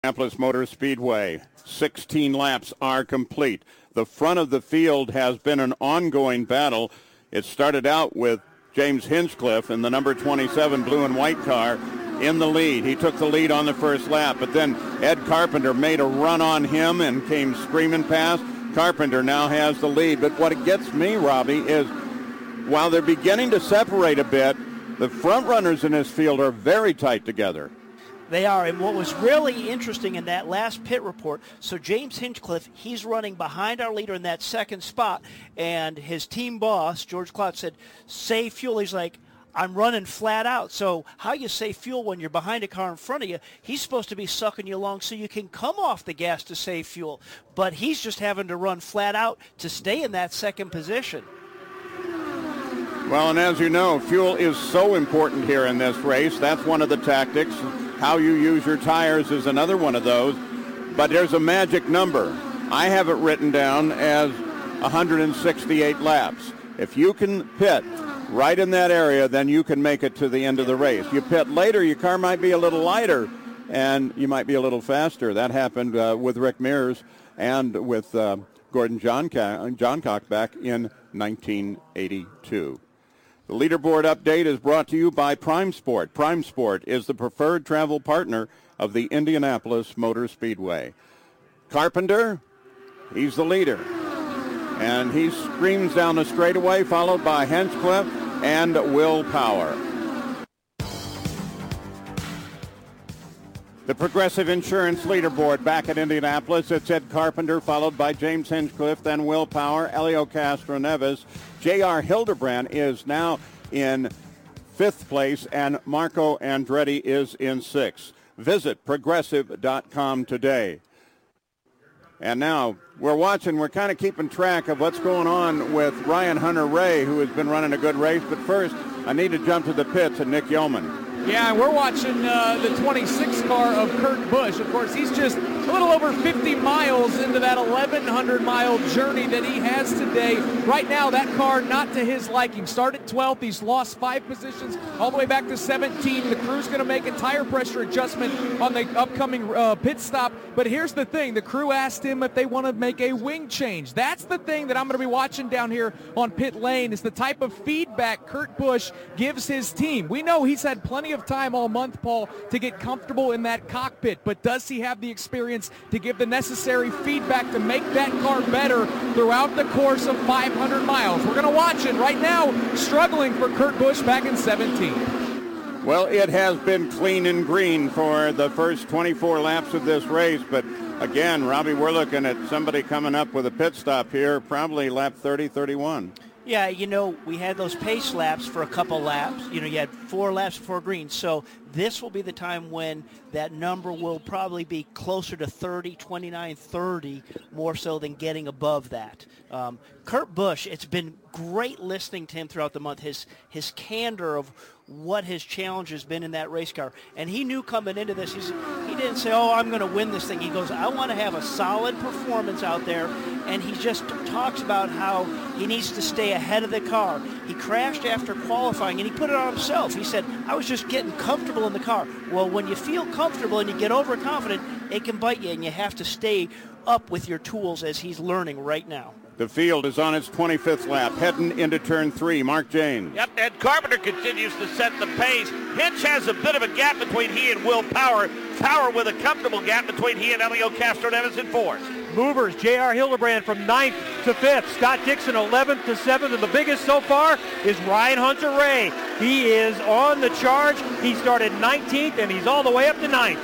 Indianapolis Motor Speedway. 16 laps are complete. The front of the field has been an ongoing battle. It started out with James Hinchcliffe in the number 27 blue and white car in the lead. He took the lead on the first lap, but then Ed Carpenter made a run on him and came screaming past. Carpenter now has the lead, but what it gets me, Robbie, is while they're beginning to separate a bit, the front runners in this field are very tight together. They are, and what was really interesting in that last pit report, so James Hinchcliffe, he's running behind our leader in that second spot, and his team boss, George Clout, said, save fuel. He's like, I'm running flat out. So how you save fuel when you're behind a car in front of you, he's supposed to be sucking you along so you can come off the gas to save fuel. But he's just having to run flat out to stay in that second position. Well, and as you know, fuel is so important here in this race. That's one of the tactics. How you use your tires is another one of those. But there's a magic number. I have it written down as 168 laps. If you can pit right in that area, then you can make it to the end of the race. You pit later, your car might be a little lighter, and you might be a little faster. That happened with Rick Mears and with Gordon Johncock back in 1982. The leaderboard update is brought to you by Prime Sport. Prime Sport is the preferred travel partner of the Indianapolis Motor Speedway. Carpenter, he's the leader. And he screams down the straightaway, followed by Hinchcliffe and Will Power. The Progressive Insurance leaderboard back at Indianapolis. It's Ed Carpenter, followed by James Hinchcliffe, then Will Power, Elio Castroneves. J.R. Hildebrand is now in 5th place, and Marco Andretti is in 6th. Visit progressive.com today. And now we're kind of keeping track of what's going on with Ryan Hunter-Reay, who has been running a good race. But first, I need to jump to the pits and Nick Yeoman. Yeah, and we're watching the 26 car of Kurt Busch. Of course, he's just a little over 50 miles into that 1,100-mile journey that he has today. Right now, that car not to his liking. Started 12th. He's lost 5 positions all the way back to 17. The crew's going to make a tire pressure adjustment on the upcoming pit stop. But here's the thing. The crew asked him if they want to make a wing change. That's the thing that I'm going to be watching down here on pit lane, is the type of feedback Kurt Busch gives his team. We know he's had plenty of time all month, Paul, to get comfortable in that cockpit, but does he have the experience to give the necessary feedback to make that car better throughout the course of 500 miles? We're going to watch it right now, struggling for Kurt Busch back in 17. Well, it has been clean and green for the first 24 laps of this race, but again, Robbie, we're looking at somebody coming up with a pit stop here, probably lap 30, 31. Yeah, you know, we had those pace laps for a couple laps. You know, you had 4 laps before green. So this will be the time when that number will probably be closer to 30, 29, 30, more so than getting above that. Kurt Busch, it's been great listening to him throughout the month, his candor of what his challenge has been in that race car. And he knew coming into this, he didn't say, oh, I'm going to win this thing. He goes, I want to have a solid performance out there. And he just talks about how he needs to stay ahead of the car. He crashed after qualifying, and he put it on himself. He said, I was just getting comfortable in the car. Well, when you feel comfortable and you get overconfident, it can bite you, and you have to stay up with your tools, as he's learning right now. The field is on its 25th lap, heading into turn 3. Mark Jane. Yep, and Carpenter continues to set the pace. Hinch has a bit of a gap between he and Will Power. Power with a comfortable gap between he and Elio Castroneves in 4th. Movers, J.R. Hildebrand from 9th to 5th. Scott Dixon 11th to 7th. And the biggest so far is Ryan Hunter-Reay. He is on the charge. He started 19th, and he's all the way up to 9th.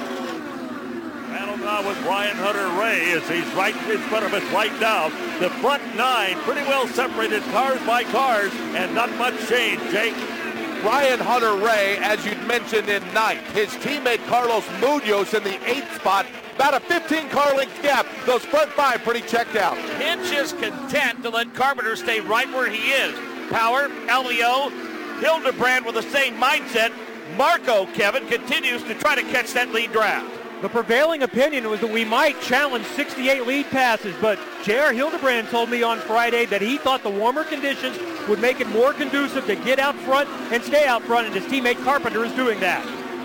Battle now with Ryan Hunter-Reay as he's right in front of us right now. The front 9 pretty well separated cars by cars, and not much change, Jake. Ryan Hunter-Reay, as you mentioned, in 9th. His teammate Carlos Munoz in the 8th spot. About a 15-car length gap. Those front 5 pretty checked out. Hinch is content to let Carpenter stay right where he is. Power, Elio, Hildebrand with the same mindset. Marco, Kevin, continues to try to catch that lead draft. The prevailing opinion was that we might challenge 68 lead passes, but J.R. Hildebrand told me on Friday that he thought the warmer conditions would make it more conducive to get out front and stay out front, and his teammate Carpenter is doing that.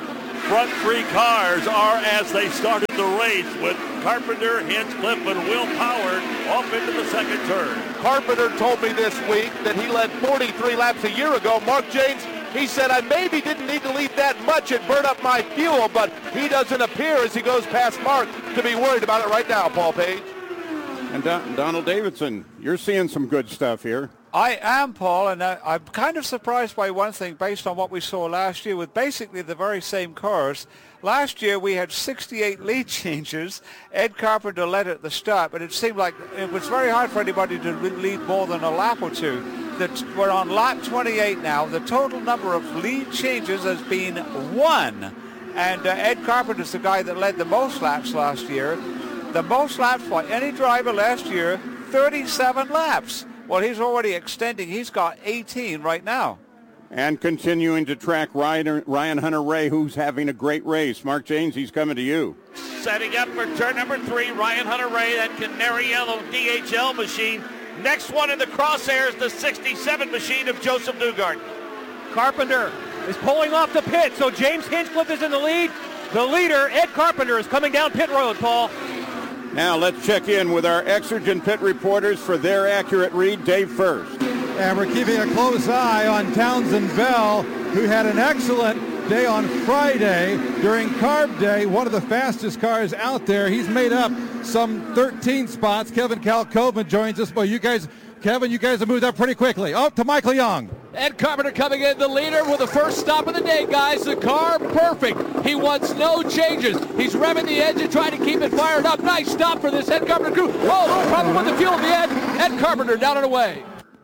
front three cars are as they started the race with Carpenter, Hinchcliffe, and Will Power off into the second turn. Carpenter told me this week that he led 43 laps a year ago. Mark James, he said, I maybe didn't need to lead that much and burn up my fuel, but he doesn't appear as he goes past Mark to be worried about it right now, Paul Page. And Donald Davidson, you're seeing some good stuff here. I am, Paul, and I'm kind of surprised by one thing based on what we saw last year with basically the very same cars. Last year we had 68 lead changes. Ed Carpenter led at the start, but it seemed like it was very hard for anybody to lead more than a lap or two. We're on lap 28 now. The total number of lead changes has been 1. And Ed Carpenter's the guy that led the most laps last year. The most laps by any driver last year, 37 laps. Well, he's already extending. He's got 18 right now. And continuing to track Ryan Hunter-Reay, who's having a great race. Mark James, he's coming to you. Setting up for turn number 3, Ryan Hunter-Reay, that canary yellow DHL machine. Next one in the crosshairs, the 67 machine of Joseph Newgarden. Carpenter is pulling off the pit, so James Hinchcliffe is in the lead. The leader, Ed Carpenter, is coming down pit road, Paul. Now let's check in with our Exergen pit reporters for their accurate read. Dave first. And we're keeping a close eye on Townsend Bell, who had an excellent day on Friday during Carb Day, one of the fastest cars out there. He's made up some 13 spots. Kevin Kalkova joins us. Well, Kevin, you guys have moved up pretty quickly. Oh, to Michael Young. Ed Carpenter coming in, the leader with the first stop of the day, guys. The car, perfect. He wants no changes. He's revving the engine, trying to keep it fired up. Nice stop for this Ed Carpenter crew. Oh, no problem with the fuel at the end. Ed Carpenter down and away.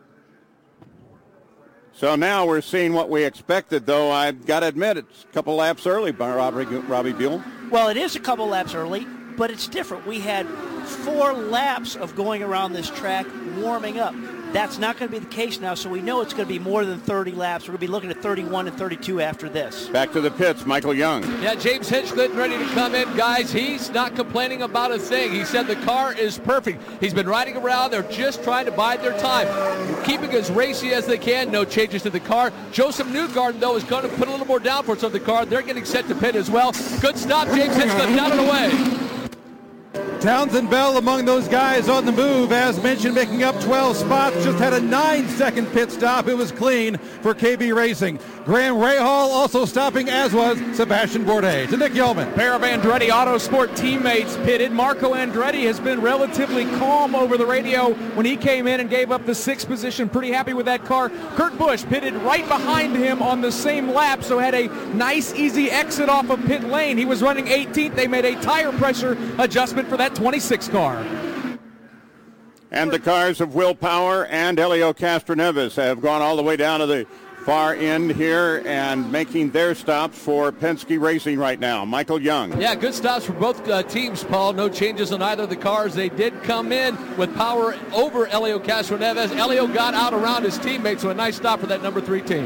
So now we're seeing what we expected, though I've got to admit it's a couple laps early by Robbie Buell. Well, it is a couple laps early, but it's different. We had 4 laps of going around this track warming up. That's not going to be the case now, so we know it's going to be more than 30 laps. We're going to be looking at 31 and 32 after this. Back to the pits, Michael Young. Yeah, James Hinchcliffe ready to come in. Guys, he's not complaining about a thing. He said the car is perfect. He's been riding around. They're just trying to bide their time, keeping as racy as they can. No changes to the car. Joseph Newgarden, though, is going to put a little more downforce on the car. They're getting set to pit as well. Good stop, James Hinchcliffe down and away. Townsend Bell among those guys on the move, as mentioned, making up 12 spots. Just had a 9-second pit stop. It was clean for KB Racing. Graham Rahal also stopping, as was Sebastian Bourdais. To Nick Yeoman. Pair of Andretti Autosport teammates pitted. Marco Andretti has been relatively calm over the radio when he came in and gave up the 6th position. Pretty happy with that car. Kurt Busch pitted right behind him on the same lap, so had a nice, easy exit off of pit lane. He was running 18th. They made a tire pressure adjustment for that 26 car. And the cars of Will Power and Helio Castroneves have gone all the way down to the far end here and making their stops for Penske Racing right now. Michael Young. Yeah, good stops for both teams, Paul. No changes on either of the cars. They did come in with Power over Helio Castroneves. Helio got out around his teammates, so a nice stop for that number 3 team.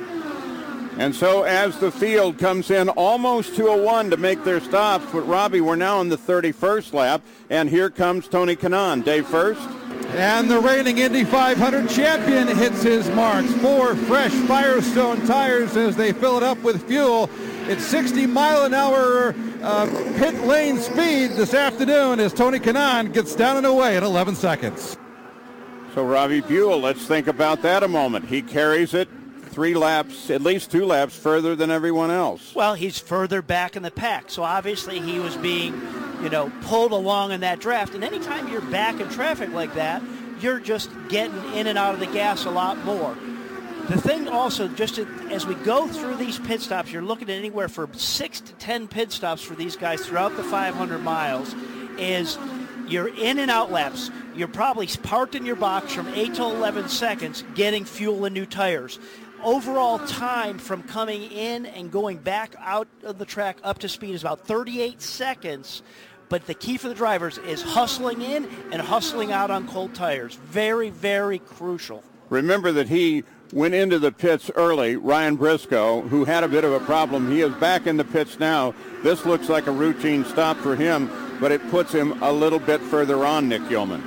And so as the field comes in almost to a 1 to make their stops, but Robbie, we're now on the 31st lap, and here comes Tony Kanaan. Dave first. And the reigning Indy 500 champion hits his marks. 4 fresh Firestone tires as they fill it up with fuel. It's 60-mile-an-hour pit lane speed this afternoon as Tony Kanaan gets down and away in 11 seconds. So Robbie Buell, let's think about that a moment. He carries it 3 laps, at least 2 laps further than everyone else. Well, he's further back in the pack, so obviously he was being, pulled along in that draft. And anytime you're back in traffic like that, you're just getting in and out of the gas a lot more. The thing also, just as we go through these pit stops, you're looking at anywhere from 6 to 10 pit stops for these guys throughout the 500 miles, is you're in and out laps. You're probably parked in your box from 8 to 11 seconds getting fuel and new tires. Overall time from coming in and going back out of the track up to speed is about 38 seconds. But the key for the drivers is hustling in and hustling out on cold tires. Very, very crucial. Remember that he went into the pits early, Ryan Briscoe, who had a bit of a problem. He is back in the pits now. This looks like a routine stop for him, but it puts him a little bit further on, Nick Yeoman.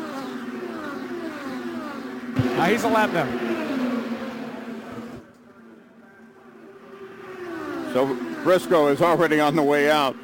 He's a lap down. So Briscoe is already on the way out.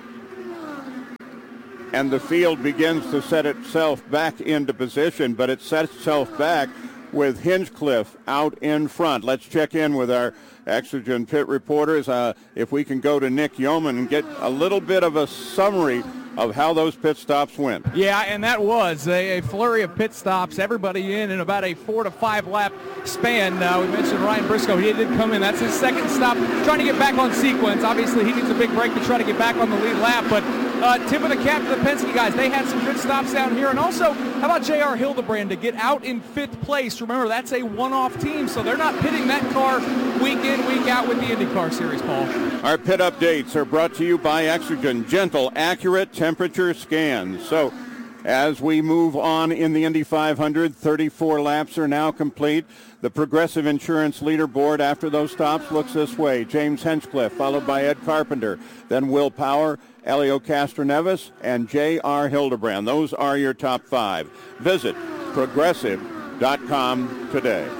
And the field begins to set itself back into position, but it sets itself back with Hinchcliffe out in front. Let's check in with our Exergen pit reporters. If we can go to Nick Yeoman and get a little bit of a summary of how those pit stops went. Yeah, and that was a flurry of pit stops. Everybody in about a 4 to 5 lap span. We mentioned Ryan Briscoe. He did come in. That's his second stop, trying to get back on sequence. Obviously, he needs a big break to try to get back on the lead lap, but tip of the cap to the Penske guys. They had some good stops down here. And also, how about J.R. Hildebrand to get out in 5th place? Remember, that's a one-off team, so they're not pitting that car week in, week out with the IndyCar Series, Paul. Our pit updates are brought to you by Exergen. Gentle, accurate temperature scans. So as we move on in the Indy 500, 34 laps are now complete. The Progressive Insurance leaderboard after those stops looks this way. James Hinchcliffe, followed by Ed Carpenter, then Will Power, Elio Castroneves, and J.R. Hildebrand. Those are your top 5. Visit progressive.com today.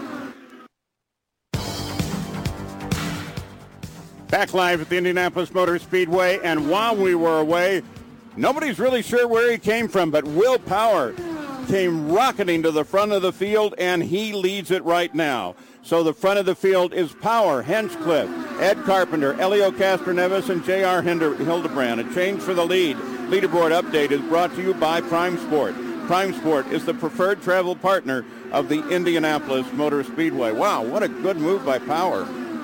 Back live at the Indianapolis Motor Speedway, and while we were away, nobody's really sure where he came from, but Will Power came rocketing to the front of the field, and he leads it right now. So the front of the field is Power, Hinchcliffe, Ed Carpenter, Elio Castroneves, and J.R. Hildebrand. A change for the lead. Leaderboard update is brought to you by Prime Sport. Prime Sport is the preferred travel partner of the Indianapolis Motor Speedway. Wow, what a good move by Power.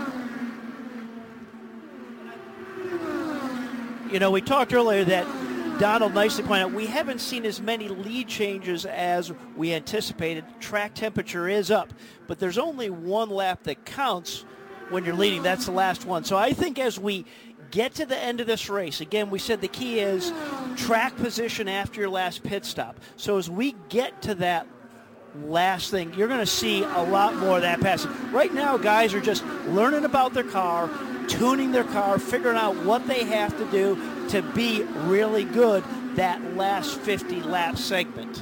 You know, we talked earlier that Donald nicely pointed out we haven't seen as many lead changes as we anticipated. Track temperature is up, but there's only one lap that counts when you're leading. That's the last one. So I think as we get to the end of this race, again, we said the key is track position after your last pit stop. So as we get to that last thing, you're going to see a lot more of that passing. Right now, guys are just learning about their car, tuning their car, figuring out what they have to do to be really good that last 50 lap segment.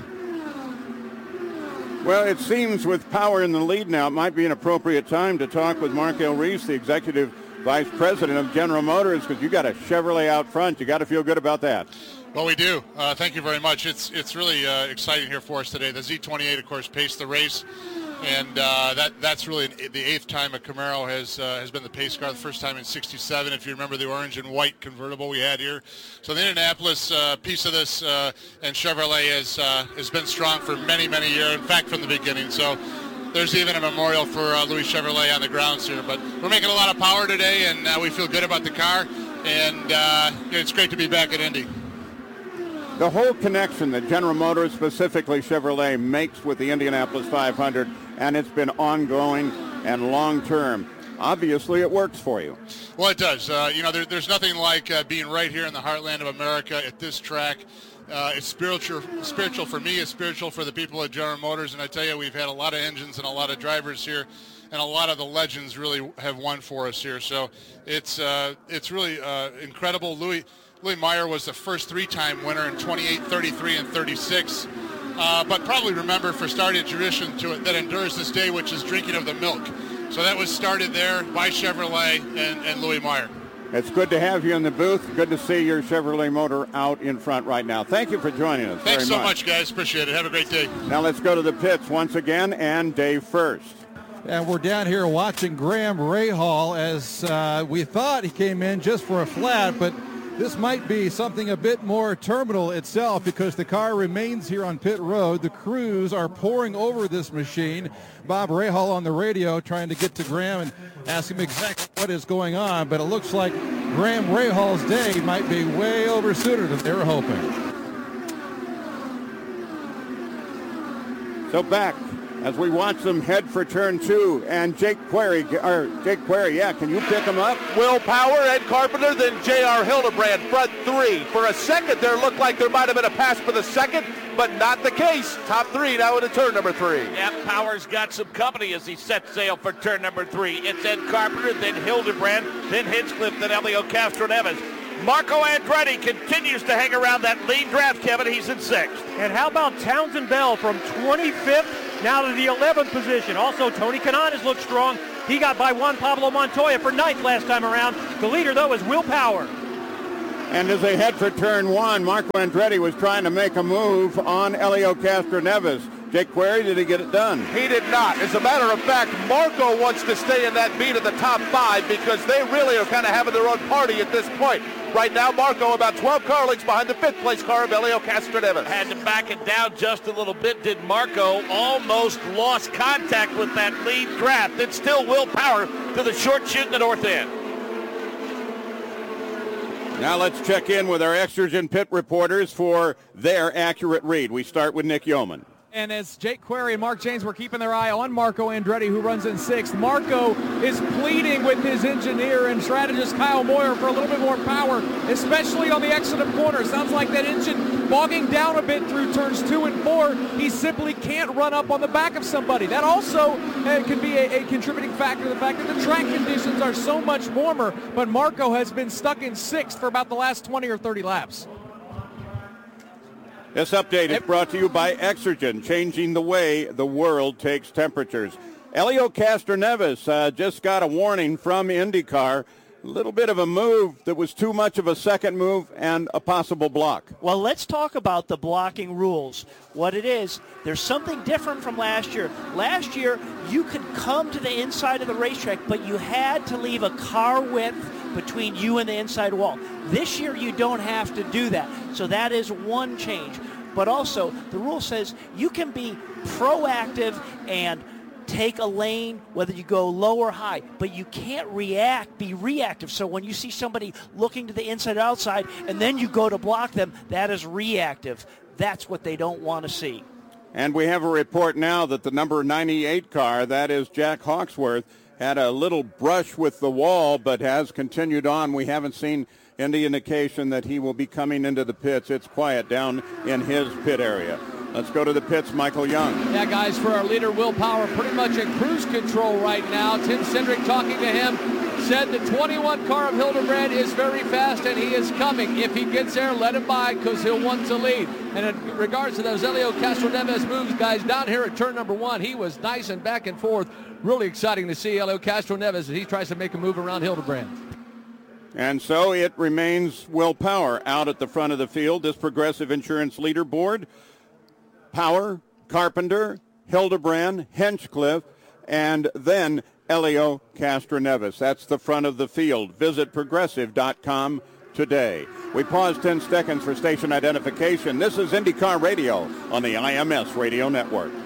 Well, it seems with Power in the lead now, it might be an appropriate time to talk with Markel Reese, the Executive Vice President of General Motors, because you got a Chevrolet out front. You got to feel good about that. Well, we do. Thank you very much. It's really exciting here for us today. The Z28, of course, paced the race, and that's really the 8th time a Camaro has been the pace car. The first time in '67, if you remember the orange and white convertible we had here. So the Indianapolis piece of this and Chevrolet has been strong for many, many years. In fact, from the beginning. So there's even a memorial for Louis Chevrolet on the grounds here. But we're making a lot of power today, and we feel good about the car. And it's great to be back at Indy. The whole connection that General Motors, specifically Chevrolet, makes with the Indianapolis 500, and it's been ongoing and long-term. Obviously, it works for you. Well, it does. There's nothing like being right here in the heartland of America at this track. It's spiritual for me. It's spiritual for the people at General Motors. And I tell you, we've had a lot of engines and a lot of drivers here, and a lot of the legends really have won for us here. So it's really incredible. Louis Meyer was the first 3-time winner in 28, 33, and 36. But probably remember for starting a tradition that endures this day, which is drinking of the milk. So that was started there by Chevrolet and Louis Meyer. It's good to have you in the booth. Good to see your Chevrolet motor out in front right now. Thank you for joining us. Thanks so much, guys. Appreciate it. Have a great day. Now let's go to the pits once again, and Dave first. And we're down here watching Graham Rahal as we thought he came in just for a flat, but this might be something a bit more terminal itself because the car remains here on pit road. The crews are pouring over this machine. Bob Rahal on the radio trying to get to Graham and ask him exactly what is going on, but it looks like Graham Rahal's day might be way over sooner than they were hoping. So back as we watch them head for turn 2, and Jake Query, can you pick him up? Will Power, Ed Carpenter, then J.R. Hildebrand, front 3. For a second there looked like there might have been a pass for the second, but not the case. Top 3 now into turn number 3. Yep, Power's got some company as he sets sail for turn number 3. It's Ed Carpenter, then Hildebrand, then Hinchcliffe, then Elio Castroneves. Marco Andretti continues to hang around that lead draft, Kevin. He's in 6th. And how about Townsend Bell from 25th now to the 11th position? Also, Tony Kanaan has looked strong. He got by Juan Pablo Montoya for 9th last time around. The leader, though, is Will Power. And as they head for turn 1, Marco Andretti was trying to make a move on Helio Castroneves. Jake Query, did he get it done? He did not. As a matter of fact, Marco wants to stay in that beat of the top 5 because they really are kind of having their own party at this point. Right now, Marco about 12 car lengths behind the 5th place car of Helio Castroneves. Had to back it down just a little bit, did Marco. Almost lost contact with that lead draft. It's still Will Power to the short chute in the north end. Now let's check in with our Exergen pit reporters for their accurate read. We start with Nick Yeoman. And as Jake Query and Mark James were keeping their eye on Marco Andretti, who runs in 6th, Marco is pleading with his engineer and strategist Kyle Moyer for a little bit more power, especially on the exit of corner. Sounds like that engine bogging down a bit through turns 2 and 4. He simply can't run up on the back of somebody. That also can be a contributing factor to the fact that the track conditions are so much warmer, but Marco has been stuck in 6th for about the last 20 or 30 laps. This update is brought to you by Exergen, changing the way the world takes temperatures. Helio Castroneves just got a warning from IndyCar. A little bit of a move that was too much of a second move and a possible block. Well, let's talk about the blocking rules. What it is, there's something different from last year. Last year, you could come to the inside of the racetrack, but you had to leave a car width between you and the inside wall. This year, you don't have to do that. So that is one change. But also, the rule says you can be proactive and take a lane, whether you go low or high, but you can't be reactive. So when you see somebody looking to the inside or outside, and then you go to block them, that is reactive. That's what they don't want to see. And we have a report now that the number 98 car, that is Jack Hawksworth, had a little brush with the wall, but has continued on. We haven't seen any indication that he will be coming into the pits. It's quiet down in his pit area. Let's go to the pits, Michael Young. Yeah, guys, for our leader, Will Power, pretty much at cruise control right now. Tim Cindric talking to him, said the 21 car of Hildebrand is very fast and he is coming. If he gets there, let him by because he'll want to lead. And in regards to those Helio Castroneves moves, guys, down here at turn number 1, he was nice and back and forth. Really exciting to see Helio Castroneves as he tries to make a move around Hildebrand. And so it remains Will Power out at the front of the field. This Progressive Insurance leaderboard, Power, Carpenter, Hildebrand, Hinchcliffe, and then Helio Castroneves. That's the front of the field. Visit Progressive.com today. We pause 10 seconds for station identification. This is IndyCar Radio on the IMS Radio Network.